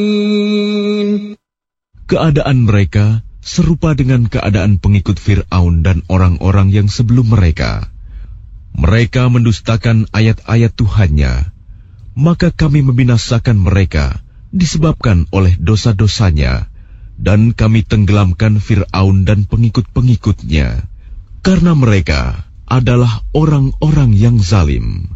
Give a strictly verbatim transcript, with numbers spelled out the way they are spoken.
Keadaan mereka serupa dengan keadaan pengikut Fir'aun dan orang-orang yang sebelum mereka. Mereka mendustakan ayat-ayat Tuhannya, maka kami membinasakan mereka disebabkan oleh dosa-dosanya, dan kami tenggelamkan Fir'aun dan pengikut-pengikutnya, karena mereka adalah orang-orang yang zalim.